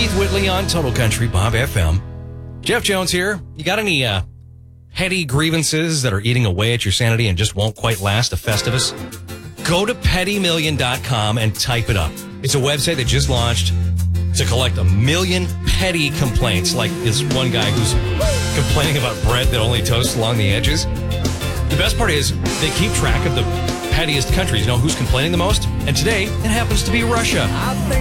Keith Whitley on Total Country Bob FM. Jeff Jones here. You got any petty grievances that are eating away at your sanity and just won't quite last a Festivus? Go to pettymillion.com and type it up. It's a website that just launched to collect 1 million petty complaints, like this one guy who's complaining about bread that only toasts along the edges. The best part is they keep track of the pettiest countries. You know who's complaining the most? And today, it happens to be Russia.